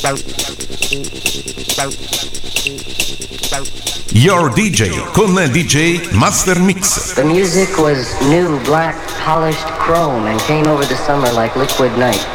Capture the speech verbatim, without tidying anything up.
Your D J con D J Master Mix. The music was new, black, polished chrome and came over the summer like liquid night.